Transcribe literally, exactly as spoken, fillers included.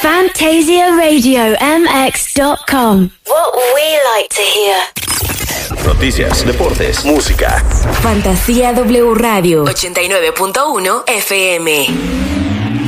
Fantasia Radio M X dot com. What we like to hear. Noticias, deportes, música. Fantasía W Radio ochenta y nueve punto uno F M.